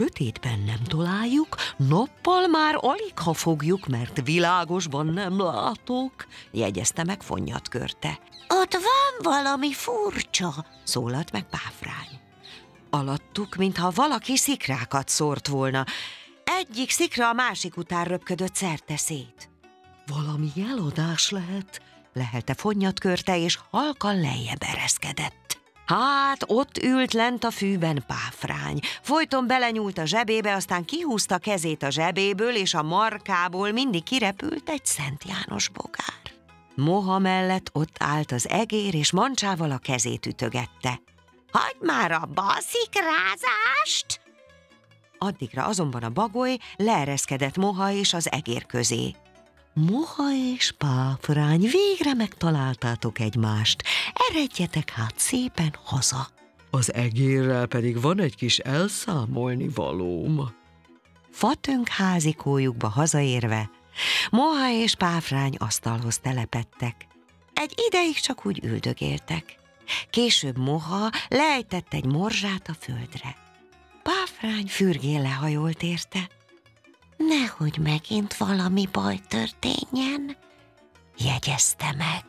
Sötétben nem találjuk, nappal már aligha fogjuk, mert világosban nem látok, jegyezte meg Fonnyatkörte. Ott van valami furcsa, szólalt meg Páfrány. Alattuk, mintha valaki szikrákat szórt volna. Egyik szikra a másik után röpködött szerte szét. Valami eladás lehet, lehelte Fonnyatkörte, és halkan lejjebb ereszkedett. Hát, ott ült lent a fűben Páfrány. Folyton belenyúlt a zsebébe, aztán kihúzta kezét a zsebéből, és a markából mindig kirepült egy Szent János bogár. Moha mellett ott állt az egér, és mancsával a kezét ütögette. Hagyd már abba a szikrázást! Addigra azonban a bagoly leereszkedett Moha és az egér közé. Moha és Páfrány, végre megtaláltátok egymást, eredjetek hát szépen haza. Az egérrel pedig van egy kis elszámolni valóm. Fatönk házikójukba hazaérve, Moha és Páfrány asztalhoz telepedtek. Egy ideig csak úgy üldögéltek. Később Moha leejtett egy morzsát a földre. Páfrány fürgén lehajolt érte. Nehogy megint valami baj történjen, jegyezte meg.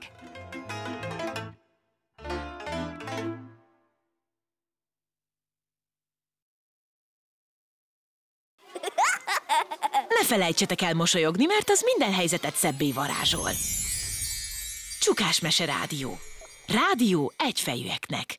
Ne felejtsetek el mosolyogni, mert az minden helyzetet szebbé varázsol. Csukás Mese Rádió. Rádió egyfejűeknek.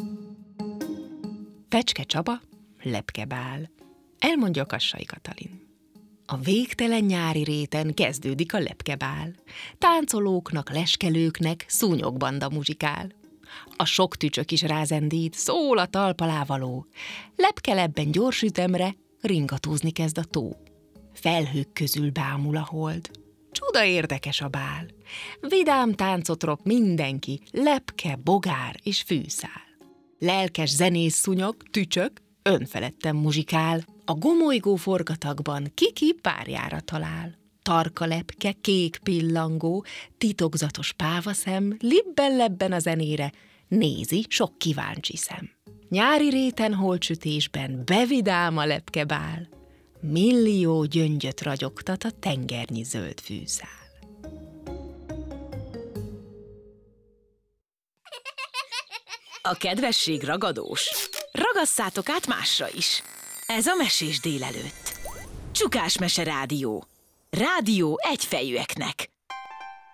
Fecske Csaba, Lepke Bál. Elmondja Kassai Katalin. A végtelen nyári réten kezdődik a lepkebál. Táncolóknak, leskelőknek szúnyogբanda muzsikál. A sok tücsök is rázendít, szól a talpalávaló. Lepkelebben gyors ütemre ringatózni kezd a tó. Felhők közül bámul a hold. Csuda érdekes a bál. Vidám táncot rop mindenki, lepke, bogár és fűszál. Lelkes zenész szúnyog, tücsök, önfeledten muzsikál. A gomolygó forgatagban ki párjára talál. Tarka lepke, kék pillangó, titokzatos pávaszem, libben-lebben a zenére, nézi sok kíváncsi szem. Nyári réten holtsütésben bevidám a lepkebál, millió gyöngyöt ragyogtat a tengernyi zöld fűszál. A kedvesség ragadós. Ragasszátok át másra is. Ez a Mesés délelőtt. Csukás Mese Rádió. Rádió egyfejűeknek.